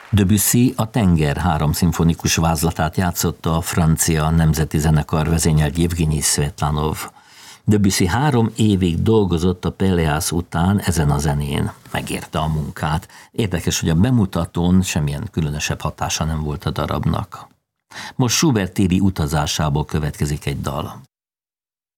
Debussy a Tenger háromszimfonikus vázlatát játszotta a francia nemzeti zenekar vezényelt Jevgenyi Szvetlanov. Debussy 3 évig dolgozott a Pelléas után ezen a zenén. Megérte a munkát. Érdekes, hogy a bemutatón semmilyen különösebb hatása nem volt a darabnak. Most Schubert téli utazásából következik egy dal.